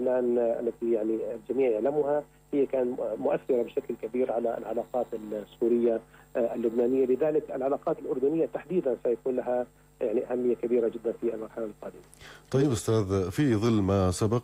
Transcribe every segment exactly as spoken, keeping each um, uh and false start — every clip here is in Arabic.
لبنان التي يعني الجميع يعلمها هي كان مؤثرة بشكل كبير على العلاقات السورية اللبنانية، لذلك العلاقات الأردنية تحديدا سيكون لها يعني أهمية كبيرة جدا في المرحلة القادمة. طيب أستاذ، في ظل ما سبق،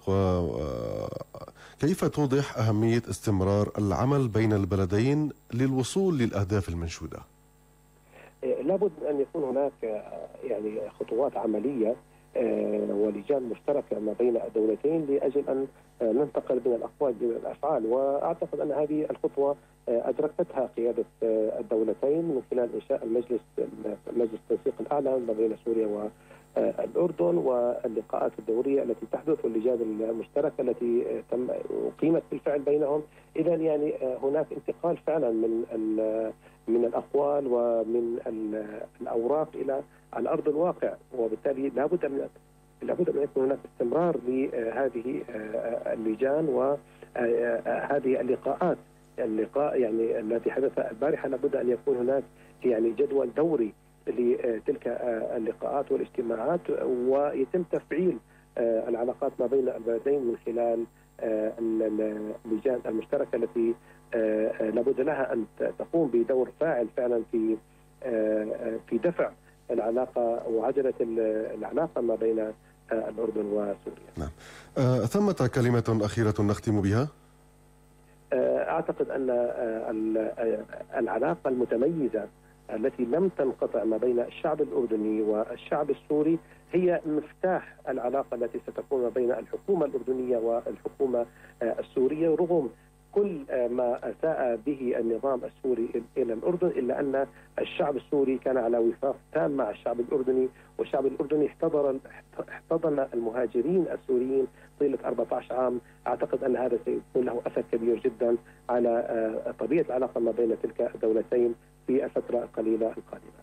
كيف توضح أهمية استمرار العمل بين البلدين للوصول للأهداف المنشودة؟ لابد أن يكون هناك يعني خطوات عملية ولجان مشتركة ما بين الدولتين لأجل أن ننتقل من الأقوال إلى الأفعال، وأعتقد أن هذه الخطوة أدركتها قيادة الدولتين من خلال إنشاء المجلس مجلس التنسيق الأعلى ما بين سوريا والأردن واللقاءات الدورية التي تحدث واللجان المشتركة التي تم أقيمت بالفعل بينهم. إذا يعني هناك انتقال فعلا من من الأقوال ومن الأوراق إلى على أرض الواقع، وبالتالي لابد من لابد أن يكون هناك استمرار لهذه اللجان وهذه اللقاءات. اللقاء يعني الذي حدث البارحة لابد أن يكون هناك يعني جدول دوري لتلك اللقاءات والاجتماعات، ويتم تفعيل العلاقات ما بين البلدين من خلال اللجان المشتركة التي لابد لها أن تقوم بدور فاعل فعلا في في دفع العلاقة وعجلة العلاقة ما بين الأردن وسوريا. نعم. أه ثمة كلمة أخيرة نختم بها؟ أعتقد أن العلاقة المتميزة التي لم تنقطع ما بين الشعب الأردني والشعب السوري هي مفتاح العلاقة التي ستكون ما بين الحكومة الأردنية والحكومة السورية، رغم كل ما أساء به النظام السوري إلى الأردن، إلا أن الشعب السوري كان على وفاق تام مع الشعب الأردني، والشعب الأردني احتضن احتضن المهاجرين السوريين طيلة أربعة عشر عام. أعتقد أن هذا سيكون له أثر كبير جدا على طبيعة العلاقة ما بين تلك الدولتين في الفترة القليلة القادمة.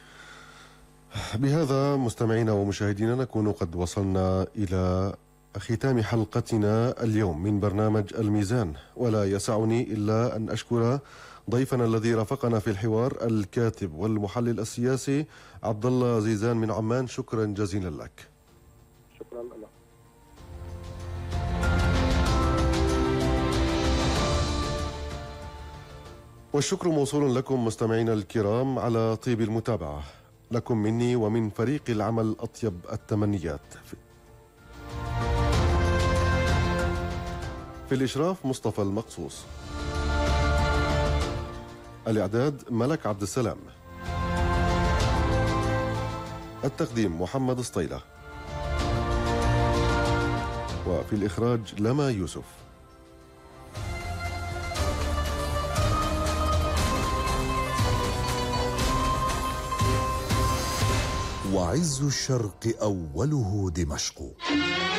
بهذا مستمعينا ومشاهدينا نكون قد وصلنا إلى ختام حلقتنا اليوم من برنامج الميزان، ولا يسعني إلا أن أشكر ضيفنا الذي رافقنا في الحوار الكاتب والمحلل السياسي عبد الله زيزان من عمان. شكرا جزيلا لك. شكرا الله. والشكر موصول لكم مستمعينا الكرام على طيب المتابعة. لكم مني ومن فريق العمل أطيب التمنيات. في الإشراف مصطفى المقصوص، الإعداد ملك عبد السلام، التقديم محمد سطيلة، وفي الإخراج لما يوسف. وعز الشرق أوله دمشق.